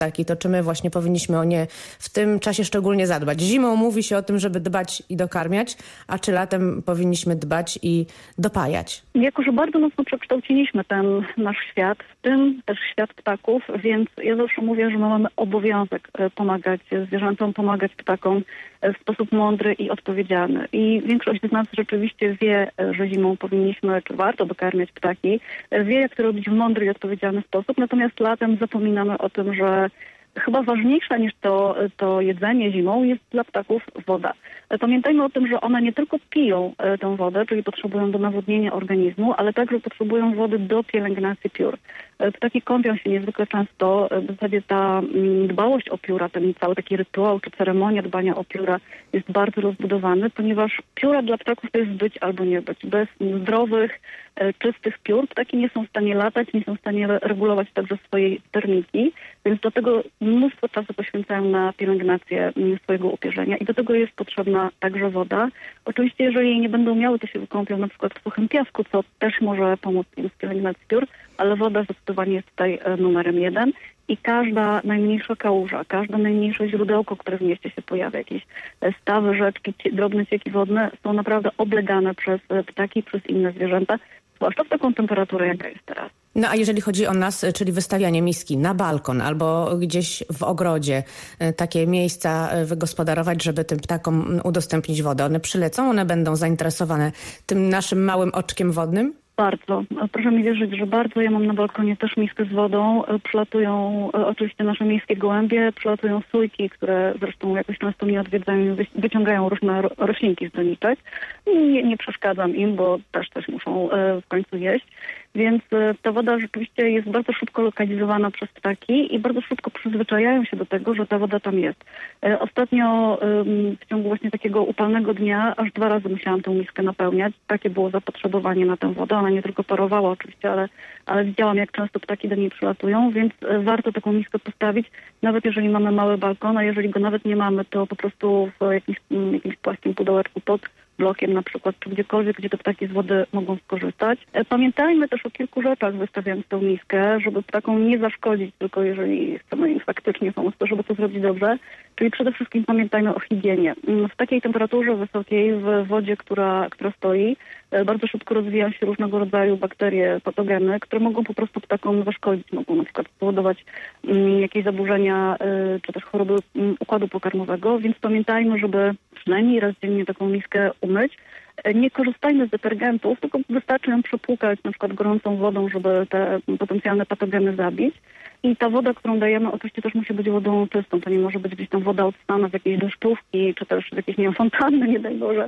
ptaki, to czy my właśnie powinniśmy o nie w tym czasie szczególnie zadbać? Zimą mówi się o tym, żeby dbać i dokarmiać, a czy latem powinniśmy dbać i dopajać? Jako że bardzo mocno przekształciliśmy ten nasz świat, w tym też świat ptaków, więc ja zawsze mówię, że my mamy obowiązek pomagać zwierzętom, pomagać ptakom w sposób mądry i odpowiedzialny. I większość z nas rzeczywiście wie, że zimą powinniśmy, czy warto dokarmiać ptaki, wie, jak to robić w mądry i odpowiedzialny sposób, natomiast latem zapominamy o tym, że chyba ważniejsza niż to jedzenie zimą jest dla ptaków woda. Pamiętajmy o tym, że one nie tylko piją tę wodę, czyli potrzebują do nawodnienia organizmu, ale także potrzebują wody do pielęgnacji piór. Ptaki kąpią się niezwykle często. W zasadzie ta dbałość o pióra, ten cały taki rytuał czy ceremonia dbania o pióra jest bardzo rozbudowany, ponieważ pióra dla ptaków to jest być albo nie być. Bez zdrowych, czystych piór ptaki nie są w stanie latać, nie są w stanie regulować także swojej termiki, więc do tego mnóstwo czasu poświęcają na pielęgnację swojego upierzenia i do tego jest potrzebna także woda. Oczywiście, jeżeli jej nie będą miały, to się wykąpią na przykład w suchym piasku, co też może pomóc im w pielęgnacji piór, ale woda zdecydowanie jest tutaj numerem 1. I każda najmniejsza kałuża, każde najmniejsze źródełko, które w mieście się pojawia, jakieś stawy, rzeczki, drobne cieki wodne, są naprawdę oblegane przez ptaki, przez inne zwierzęta, zwłaszcza w taką temperaturę, jaka jest teraz. No a jeżeli chodzi o nas, czyli wystawianie miski na balkon albo gdzieś w ogrodzie, takie miejsca wygospodarować, żeby tym ptakom udostępnić wodę, one przylecą, one będą zainteresowane tym naszym małym oczkiem wodnym? Bardzo. Proszę mi wierzyć, że bardzo. Ja mam na balkonie też miskę z wodą. Przylatują oczywiście nasze miejskie gołębie, przylatują sójki, które zresztą jakoś często mnie odwiedzają, wyciągają różne roślinki z doniczek. Nie przeszkadzam im, bo też muszą w końcu jeść. Więc ta woda rzeczywiście jest bardzo szybko lokalizowana przez ptaki i bardzo szybko przyzwyczajają się do tego, że ta woda tam jest. Ostatnio w ciągu właśnie takiego upalnego dnia aż 2 razy musiałam tę miskę napełniać. Takie było zapotrzebowanie na tę wodę. Ona nie tylko parowała oczywiście, ale widziałam, jak często ptaki do niej przylatują, więc warto taką miskę postawić, nawet jeżeli mamy mały balkon, a jeżeli go nawet nie mamy, to po prostu w jakimś płaskim pudełeczku pod blokiem na przykład, czy gdziekolwiek, gdzie te ptaki z wody mogą skorzystać. Pamiętajmy też o kilku rzeczach, wystawiając tę miskę, żeby ptakom nie zaszkodzić, tylko jeżeli chcemy im faktycznie pomóc, to żeby to zrobić dobrze. Czyli przede wszystkim pamiętajmy o higienie. W takiej temperaturze wysokiej, w wodzie, która stoi, bardzo szybko rozwijają się różnego rodzaju bakterie, patogeny, które mogą po prostu ptakom zaszkodzić. Mogą na przykład spowodować jakieś zaburzenia, czy też choroby układu pokarmowego, więc pamiętajmy, żeby przynajmniej raz dziennie taką miskę umyć. Nie korzystajmy z detergentów, tylko wystarczy ją przepłukać na przykład gorącą wodą, żeby te potencjalne patogeny zabić. I ta woda, którą dajemy, oczywiście też musi być wodą czystą. To nie może być gdzieś tam woda odstana z jakiejś deszczówki, czy też z jakiejś, nie wiem, fontanny, nie daj Boże,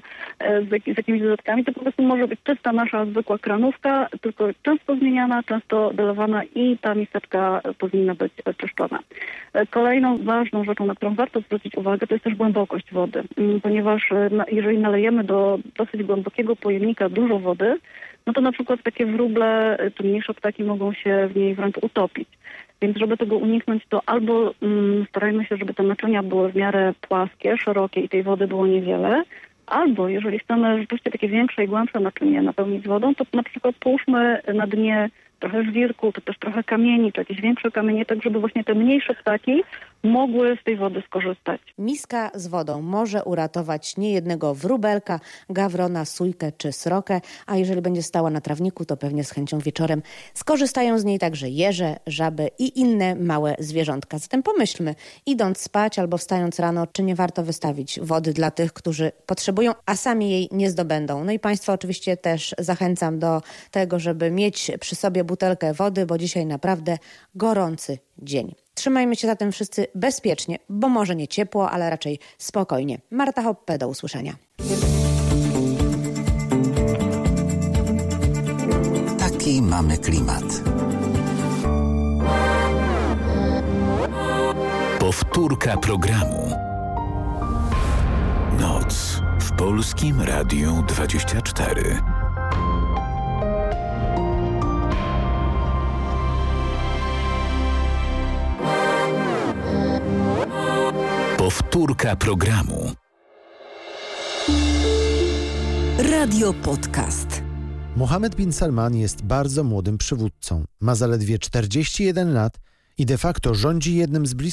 z jakimiś dodatkami. To po prostu może być czysta nasza zwykła kranówka, tylko często zmieniana, często dolewana i ta miseczka powinna być czyszczona. Kolejną ważną rzeczą, na którą warto zwrócić uwagę, to jest też głębokość wody. Ponieważ jeżeli nalejemy do dosyć głębokiego pojemnika dużo wody, no to na przykład takie wróble czy mniejsze ptaki mogą się w niej wręcz utopić. Więc żeby tego uniknąć, to albo starajmy się, żeby te naczynia były w miarę płaskie, szerokie i tej wody było niewiele, albo jeżeli chcemy rzeczywiście takie większe i głębsze naczynie napełnić wodą, to na przykład połóżmy na dnie trochę żwirku, czy też trochę kamieni, czy jakieś większe kamienie, tak żeby właśnie te mniejsze ptaki mogły z tej wody skorzystać. Miska z wodą może uratować niejednego wróbelka, gawrona, sójkę czy srokę, a jeżeli będzie stała na trawniku, to pewnie z chęcią wieczorem skorzystają z niej także jeże, żaby i inne małe zwierzątka. Zatem pomyślmy, idąc spać albo wstając rano, czy nie warto wystawić wody dla tych, którzy potrzebują, a sami jej nie zdobędą. No i Państwa oczywiście też zachęcam do tego, żeby mieć przy sobie butelkę wody, bo dzisiaj naprawdę gorący dzień. Trzymajmy się zatem wszyscy bezpiecznie, bo może nie ciepło, ale raczej spokojnie. Marta Hoppe, do usłyszenia. Taki mamy klimat. Powtórka programu. Noc w Polskim Radiu 24. Powtórka programu. Radio Podcast. Mohammed bin Salman jest bardzo młodym przywódcą. Ma zaledwie 41 lat i de facto rządzi jednym z